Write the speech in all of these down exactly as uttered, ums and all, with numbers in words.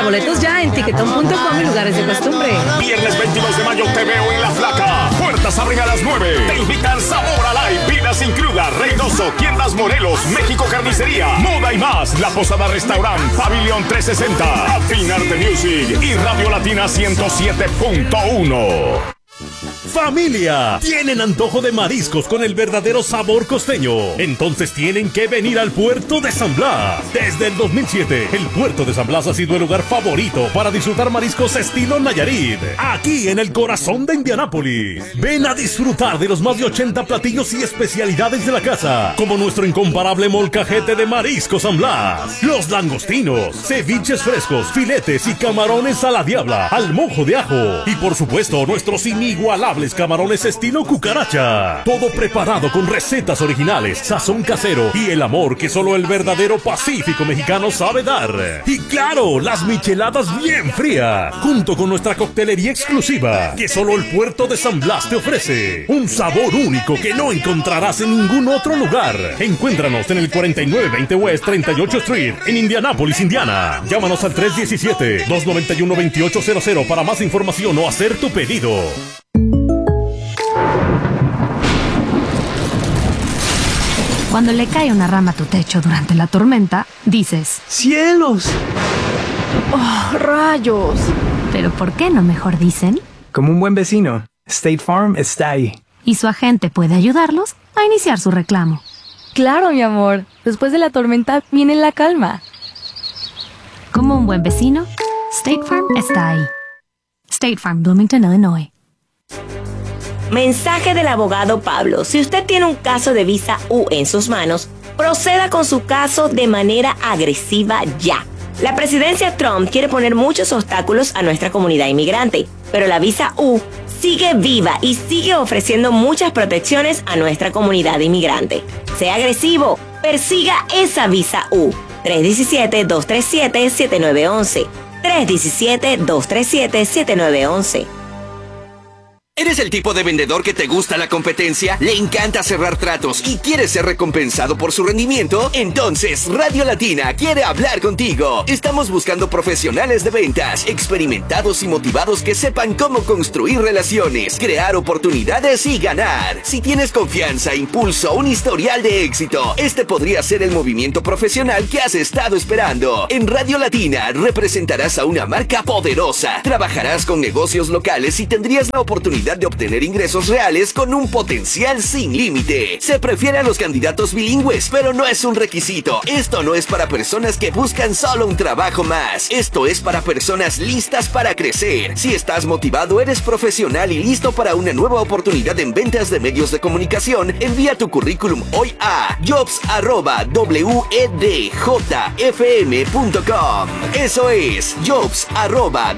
boletos ya en tiquetón punto com y lugares de costumbre. Viernes veintidós de mayo te veo en La Flaca. Puertas abren a las nueve. Te invitan Sabor a Live, Vida Sin Cruda, Reynoso, Tiendas Morelos, México Carnicería, Moda y más. La Posada Restaurant, Pabellón trescientos sesenta, Afinarte Music y Radio Latina ciento siete punto uno. ¡Familia! ¿Tienen antojo de mariscos con el verdadero sabor costeño? Entonces tienen que venir al puerto de San Blas. Desde el dos mil siete, el puerto de San Blas ha sido el lugar favorito para disfrutar mariscos estilo Nayarit, aquí en el corazón de Indianápolis. Ven a disfrutar de los más de ochenta platillos y especialidades de la casa, como nuestro incomparable molcajete de mariscos San Blas, los langostinos, ceviches frescos, filetes y camarones a la diabla, al mojo de ajo, y por supuesto nuestros inigualables camarones estilo cucaracha. Todo preparado con recetas originales, sazón casero y el amor que solo el verdadero Pacífico mexicano sabe dar. Y claro, las micheladas bien frías, junto con nuestra coctelería exclusiva que solo el puerto de San Blas te ofrece. Un sabor único que no encontrarás en ningún otro lugar. Encuéntranos en el cuarenta y nueve veinte West treinta y ocho Street en Indianápolis, Indiana. Llámanos al tres uno siete, dos nueve uno, dos ocho cero cero para más información o hacer tu pedido. Cuando le cae una rama a tu techo durante la tormenta, dices: ¡cielos! ¡Oh, rayos! Pero ¿por qué no mejor dicen? Como un buen vecino, State Farm está ahí. Y su agente puede ayudarlos a iniciar su reclamo. Claro, mi amor. Después de la tormenta viene la calma. Como un buen vecino, State Farm está ahí. State Farm, Bloomington, Illinois. Mensaje del abogado Pablo. Si usted tiene un caso de visa U en sus manos, proceda con su caso de manera agresiva ya. La presidencia Trump quiere poner muchos obstáculos a nuestra comunidad inmigrante, pero la visa U sigue viva y sigue ofreciendo muchas protecciones a nuestra comunidad inmigrante. Sea agresivo, persiga esa visa U. tres uno siete, dos tres siete, siete nueve uno uno. tres uno siete, dos tres siete, siete nueve uno uno. ¿Eres el tipo de vendedor que te gusta la competencia? ¿Le encanta cerrar tratos y quieres ser recompensado por su rendimiento? Entonces, Radio Latina quiere hablar contigo. Estamos buscando profesionales de ventas, experimentados y motivados que sepan cómo construir relaciones, crear oportunidades y ganar. Si tienes confianza, impulso, un historial de éxito, este podría ser el movimiento profesional que has estado esperando. En Radio Latina representarás a una marca poderosa, trabajarás con negocios locales y tendrías la oportunidad de obtener ingresos reales con un potencial sin límite. Se prefiere a los candidatos bilingües, pero no es un requisito. Esto no es para personas que buscan solo un trabajo más. Esto es para personas listas para crecer. Si estás motivado, eres profesional y listo para una nueva oportunidad en ventas de medios de comunicación, envía tu currículum hoy a jobs arroba wedjfm punto com. Eso es jobs arroba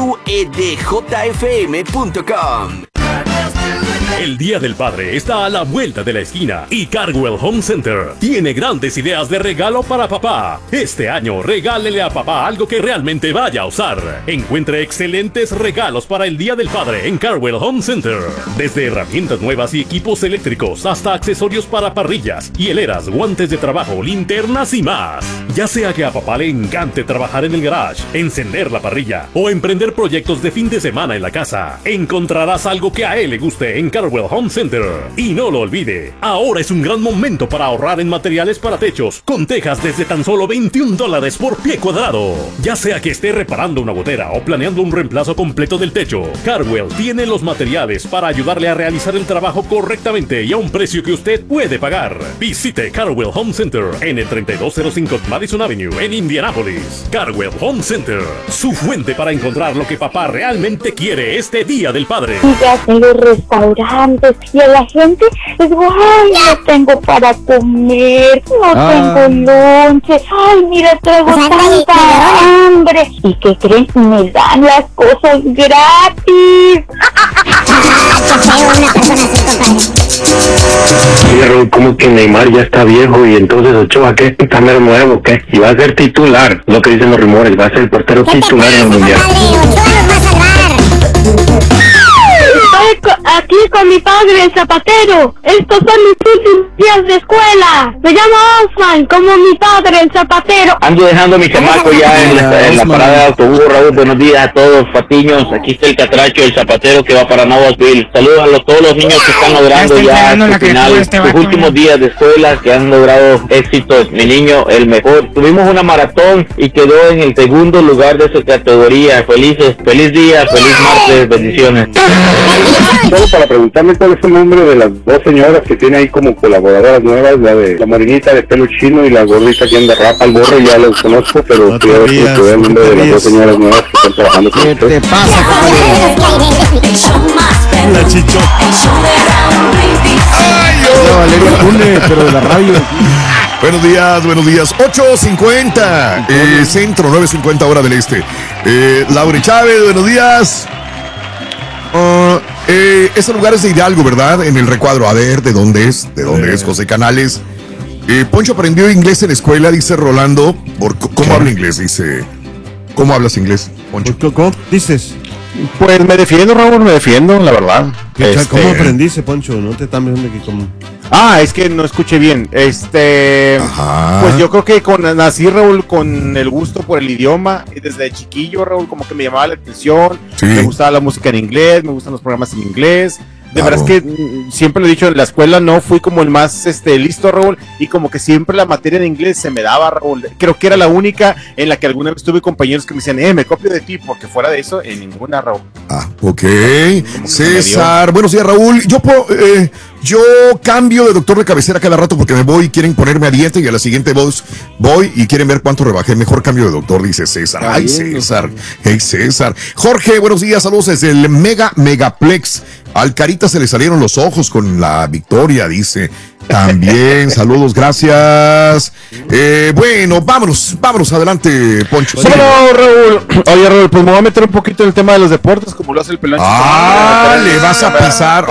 wedjfm punto com. El Día del Padre está a la vuelta de la esquina y Carwell Home Center tiene grandes ideas de regalo para papá. Este año regálele a papá algo que realmente vaya a usar. Encuentre excelentes regalos para el Día del Padre en Carwell Home Center. Desde herramientas nuevas y equipos eléctricos hasta accesorios para parrillas, hieleras, guantes de trabajo, linternas y más. Ya sea que a papá le encante trabajar en el garage, encender la parrilla o emprender proyectos de fin de semana en la casa, encontrarás algo que a él le guste en Carwell Home Center. Y no lo olvide, ahora es un gran momento para ahorrar en materiales para techos, con tejas desde tan solo veintiún dólares por pie cuadrado. Ya sea que esté reparando una gotera o planeando un reemplazo completo del techo, Carwell tiene los materiales para ayudarle a realizar el trabajo correctamente y a un precio que usted puede pagar. Visite Carwell Home Center en el treinta y dos cero cinco Madison Avenue en Indianápolis. Carwell Home Center, su fuente para encontrar lo que papá realmente quiere este Día del Padre. Ya en los restaurantes y a la gente les digo, ay, no tengo para comer, no ah. tengo lonche, ay, mira, traigo pues tanta hambre. ¿Y qué creen? Me dan las cosas gratis. Pero como que Neymar ya está viejo y entonces Ochoa, ¿qué? ¿Está mero nuevo, qué? Y va a ser titular, lo que dicen los rumores, va a ser el portero titular en el Mundial. Estoy aquí con mi padre, el zapatero. Estos son mis últimos días de escuela. Me llamo Osman, como mi padre, el zapatero. Ando dejando a mi chamaco ya en la, en la parada de autobús. Raúl, buenos días a todos, patiños. Aquí está el catracho, el zapatero que va para Navasville. Saludos a los, todos los niños que están logrando ya, ya su final, este sus últimos días de escuela, que han logrado éxitos. Mi niño, el mejor. Tuvimos una maratón y quedó en el segundo lugar de su categoría. Felices, feliz día, feliz martes, bendiciones. Solo para preguntarle cuál es el nombre de las dos señoras que tiene ahí como colaboradoras nuevas, la de la morenita de pelo chino y la gordita que anda rapa al borro, ya los conozco, pero no quiero ver si me el nombre de las dos señoras nuevas que están trabajando con usted. ¿Qué te pasa, La Chicho. Ay, yo. Valeria Cune, pero de la radio. Buenos días, buenos días. ocho cincuenta, eh, centro, nueve cincuenta hora del este. Eh, Laura Chávez, buenos días. Uh, eh, ese lugar es de Hidalgo, ¿verdad? En el recuadro. A ver, ¿de dónde es? ¿De dónde eh. es? José Canales. Eh, Poncho aprendió inglés en la escuela, dice Rolando. Por, ¿Cómo ¿Qué? habla inglés? Dice. ¿Cómo hablas inglés, Poncho? ¿Cómo dices? Pues me defiendo, Raúl, me defiendo, la verdad. Este... ¿Cómo aprendiste, Poncho? No te están viendo aquí como... Ah, es que no escuché bien. Este, Ajá. Pues yo creo que con nací, Raúl, con el gusto por el idioma. Y desde chiquillo, Raúl, como que me llamaba la atención. Sí. Me gustaba la música en inglés, me gustan los programas en inglés. De claro. verdad es que siempre lo he dicho, en la escuela no fui como el más este, listo, Raúl, y como que siempre la materia de inglés se me daba, Raúl. Creo que era la única en la que alguna vez tuve compañeros que me decían, eh, me copio de ti, porque fuera de eso, en ninguna, Raúl. Ah, ok. César, buenos días, Raúl. Yo puedo, eh, yo cambio de doctor de cabecera cada rato porque me voy y quieren ponerme a dieta y a la siguiente voz voy y quieren ver cuánto rebajé. Mejor cambio de doctor, dice César. Ay, César. Hey, César. Jorge, buenos días, saludos desde el Mega Megaplex. Al Carita se le salieron los ojos con la victoria, dice. También, saludos, gracias. Eh, bueno, vámonos, vámonos adelante, Poncho. Bueno, Raúl. Oye, Raúl, pues me voy a meter un poquito en el tema de los deportes, como lo hace el pelón. Ah, le vas a pisar.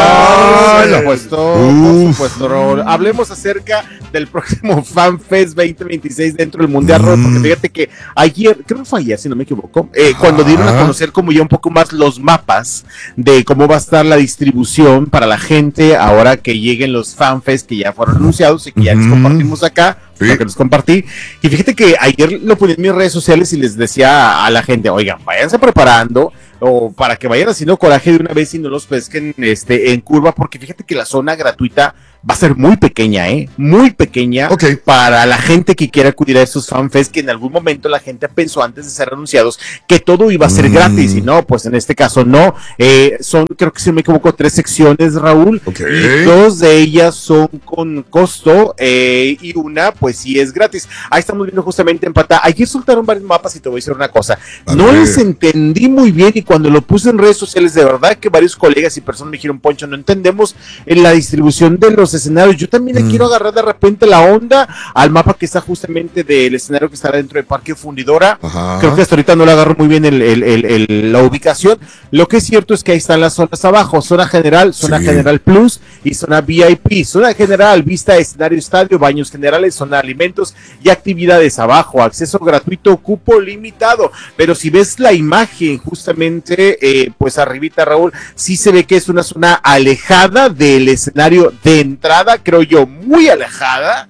Ah, por supuesto, por supuesto, Raúl. Hablemos acerca del próximo FanFest veinte veintiséis dentro del Mundial, Raúl, porque fíjate que ayer, creo que fue ayer, si no me equivoco, eh, cuando dieron a conocer como ya un poco más los mapas de cómo va a estar la distribución para la gente ahora que lleguen los FanFest que ya fueron anunciados y que ya les compartimos acá, sí. lo que les compartí. Y fíjate que ayer lo ponía en mis redes sociales y les decía a la gente, oigan, váyanse preparando o para que vayan haciendo coraje de una vez y no los pesquen este, en curva, porque fíjate que la zona gratuita va a ser muy pequeña, ¿eh? Muy pequeña okay. para la gente que quiera acudir a estos FanFest, que en algún momento la gente pensó antes de ser anunciados que todo iba a ser mm. gratis, y no, pues en este caso no. Eh, son, creo que si no me equivoco, tres secciones, Raúl, okay. y dos de ellas son con costo, eh, y una, pues sí es gratis. Ahí estamos viendo justamente en pantalla. Ayer soltaron varios mapas y te voy a decir una cosa. A no ver. les entendí muy bien, y cuando lo puse en redes sociales, de verdad que varios colegas y personas me dijeron, Poncho, no entendemos en la distribución de los escenarios. Yo también le mm. quiero agarrar de repente la onda al mapa que está justamente del escenario que estará dentro del Parque Fundidora. Ajá. Creo que hasta ahorita no le agarro muy bien el, el, el, el, la ubicación. Lo que es cierto es que ahí están las zonas abajo: zona general, zona sí. general plus y zona V I P. Zona general, vista, escenario, estadio, baños generales, zona alimentos y actividades abajo. Acceso gratuito, cupo limitado. Pero si ves la imagen justamente, eh, pues arribita, Raúl, sí se ve que es una zona alejada del escenario de entrada, creo yo, muy alejada,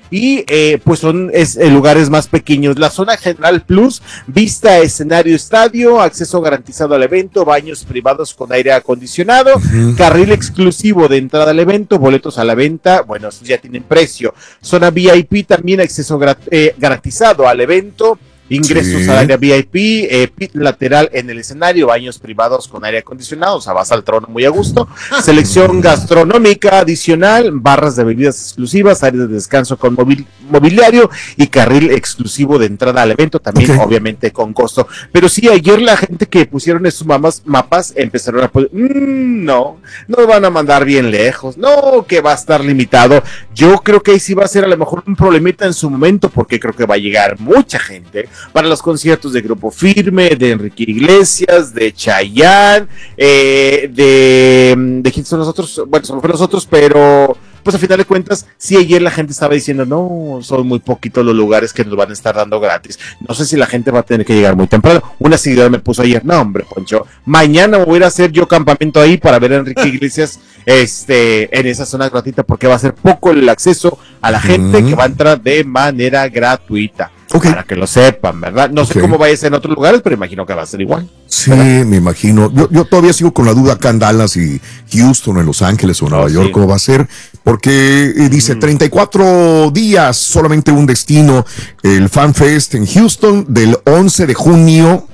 y eh, pues son es, eh, lugares más pequeños. La zona general plus, vista, escenario, estadio, acceso garantizado al evento, baños privados con aire acondicionado, uh-huh. carril exclusivo de entrada al evento, boletos a la venta, bueno, esos ya tienen precio. Zona V I P también, acceso grat- eh, garantizado al evento, ingresos sí. al área V I P, eh, pit lateral en el escenario, baños privados con aire acondicionado, o sea, vas al trono muy a gusto, selección gastronómica adicional, barras de bebidas exclusivas, áreas de descanso con mobil, mobiliario y carril exclusivo de entrada al evento, también okay. obviamente con costo. Pero sí, ayer la gente que pusieron esos mapas, mapas empezaron a poner, mmm, no, no van a mandar bien lejos, no, que va a estar limitado. Yo creo que ahí sí va a ser a lo mejor un problemita en su momento, porque creo que va a llegar mucha gente para los conciertos de Grupo Firme, de Enrique Iglesias, de Chayanne, eh, de, de quién son los otros, bueno, son los otros, pero pues a final de cuentas, sí ayer la gente estaba diciendo, no, son muy poquitos los lugares que nos van a estar dando gratis. No sé si la gente va a tener que llegar muy temprano. Una seguidora me puso ayer, no hombre, Poncho, mañana voy a ir a hacer yo campamento ahí para ver a Enrique Iglesias este, en esa zona gratuita, porque va a ser poco el acceso a la gente mm. que va a entrar de manera gratuita. Okay. Para que lo sepan, ¿verdad? No okay. sé cómo vaya a ser en otros lugares, pero imagino que va a ser igual. Sí, ¿verdad? Me imagino. Yo, yo todavía sigo con la duda acá en Dallas y Houston, en Los Ángeles o Nueva oh, York, sí. cómo va a ser, porque eh, dice mm. treinta y cuatro días, solamente un destino, el Fan Fest en Houston, del once de junio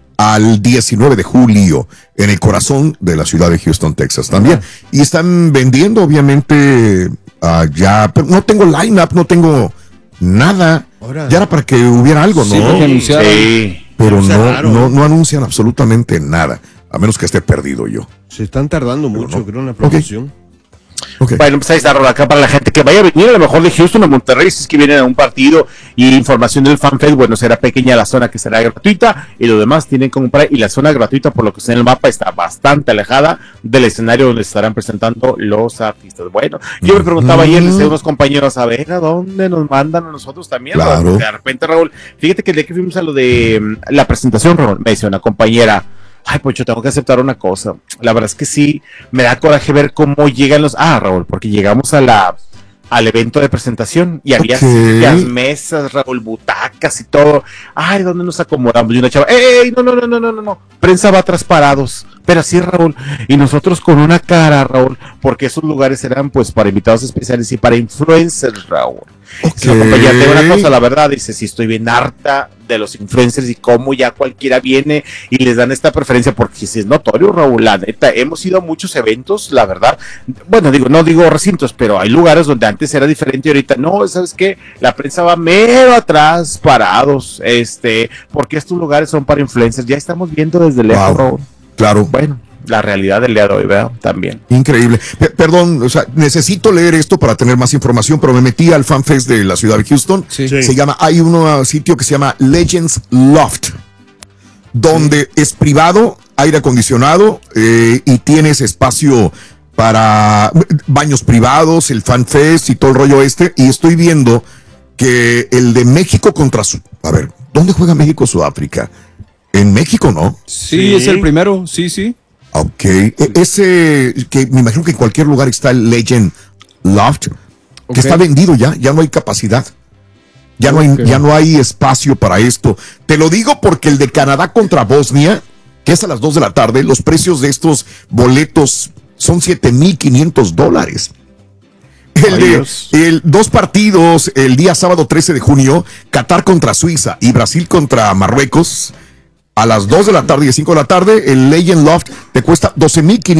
al diecinueve de julio, en el corazón de la ciudad de Houston, Texas también. Uh-huh. Y están vendiendo, obviamente, allá, uh, pero no tengo line-up, no tengo nada. Ahora, ya era para que hubiera algo, ¿no? Sí, sí. Pero no, no, no anuncian absolutamente nada, a menos que esté perdido yo. Se están tardando pero mucho, no. creo, en la promoción. Okay. Okay. Bueno, pues ahí está acá para la gente que vaya a venir a lo mejor de Houston a Monterrey, si es que vienen a un partido y información del FanFest, bueno, será pequeña la zona que será gratuita y lo demás tienen que comprar, y la zona gratuita, por lo que está en el mapa, está bastante alejada del escenario donde estarán presentando los artistas. Bueno, yo me preguntaba ayer, les decía a unos compañeros, a ver, ¿a dónde nos mandan a nosotros también? Claro. De repente, Raúl, fíjate que el día que fuimos a lo de la presentación, Raúl, me decía una compañera, ay, pues yo tengo que aceptar una cosa. La verdad es que sí, me da coraje ver cómo llegan los... Ah, Raúl, porque llegamos a la al evento de presentación y había okay. sillas, mesas, Raúl, butacas y todo. Ay, ¿dónde nos acomodamos? Y una chava, ¡ey, no, no, no, no, no, no! Prensa va atrás parados. Pero así, Raúl, y nosotros con una cara, Raúl, porque esos lugares eran pues para invitados especiales y para influencers, Raúl. Okay. Si la compañía te una cosa, la verdad, dice, sí estoy bien harta de los influencers y cómo ya cualquiera viene y les dan esta preferencia, porque si es notorio, Raúl, la neta, hemos ido a muchos eventos, la verdad, bueno, digo, no digo recintos, pero hay lugares donde antes era diferente y ahorita no, ¿sabes qué? La prensa va mero atrás, parados, este, porque estos lugares son para influencers, ya estamos viendo desde lejos, wow. Raúl. Claro. Bueno, la realidad del día de hoy, ¿verdad? También. Increíble. P- perdón, o sea, necesito leer esto para tener más información, pero me metí al FanFest de la ciudad de Houston. Sí. Sí. Se llama, hay un sitio que se llama Legends Loft, donde sí. es privado, aire acondicionado, eh, y tienes espacio para baños privados, el FanFest y todo el rollo este, y estoy viendo que el de México contra su... A ver, ¿dónde juega México Sudáfrica? En México, ¿no? Sí, sí, es el primero, sí, sí. Ok, e- ese que me imagino que en cualquier lugar está el Legend Loft, que okay. está vendido ya, ya no hay capacidad. Ya okay. no hay, ya no hay espacio para esto. Te lo digo porque el de Canadá contra Bosnia, que es a las dos de la tarde, los precios de estos boletos son siete mil quinientos dólares. El de el, dos partidos el día sábado trece de junio, Qatar contra Suiza y Brasil contra Marruecos, a las dos de la tarde y cinco de la tarde, el Legend Loft te cuesta doce mil quinientos